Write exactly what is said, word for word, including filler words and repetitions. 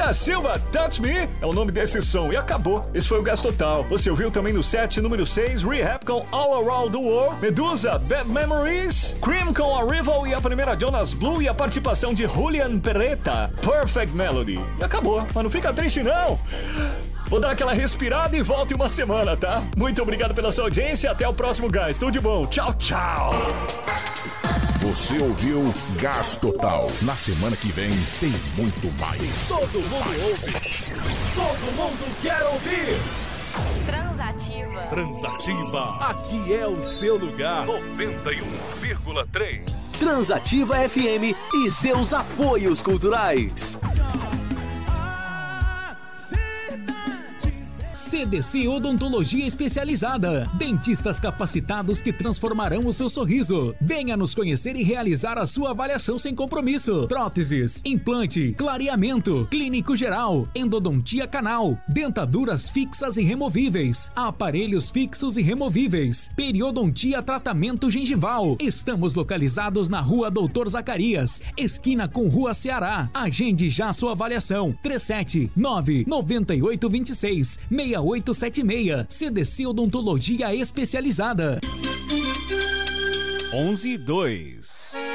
Da Silva, Touch Me é o nome desse som e acabou. Esse foi o Gás Total. Você ouviu também no set número seis, Rehab com All Around the World, Medusa, Bad Memories, Cream com Arrival e a primeira Jonas Blue e a participação de Julian Perretta, Perfect Melody. E acabou, mas não fica triste não. Vou dar aquela respirada e volto em uma semana, tá? Muito obrigado pela sua audiência e até o próximo Gás. Tudo de bom. Tchau, tchau. Você ouviu Gás Total. Na semana que vem tem muito mais. Todo mundo ouve. Todo mundo quer ouvir. Transativa. Transativa. Aqui é o seu lugar. noventa e um vírgula três. Transativa F M e seus apoios culturais. C D C Odontologia Especializada. Dentistas capacitados que transformarão o seu sorriso. Venha nos conhecer e realizar a sua avaliação sem compromisso. Próteses, implante, clareamento, clínico geral, endodontia canal, dentaduras fixas e removíveis, aparelhos fixos e removíveis, periodontia tratamento gengival. Estamos localizados na Rua Doutor Zacarias, esquina com Rua Ceará. Agende já sua avaliação. três sete nove nove oito dois seis seis oito sete seis. C D C Odontologia Especializada. onze e dois.